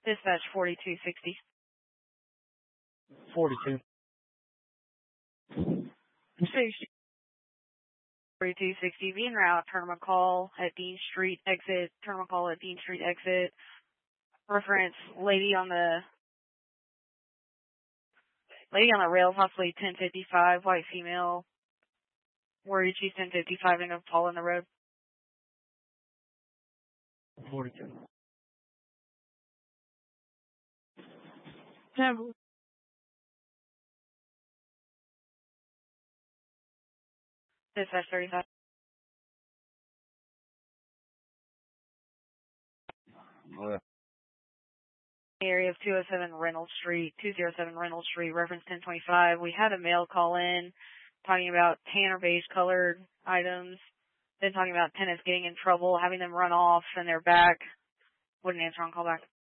Dispatch 4260. 42. 4260, being route, Tournament call at Dean Street exit, Tournament call at Dean Street exit. Reference, lady on the rail, possibly 1055, white female. Worried she's 1055 and a fall in the road. 42. Dispatch 35. Area of 207 Reynolds Street, reference 1025. We had a male call in talking about tan or beige colored items, then talking about tenants getting in trouble, having them run off, and they're back. Wouldn't answer on call back.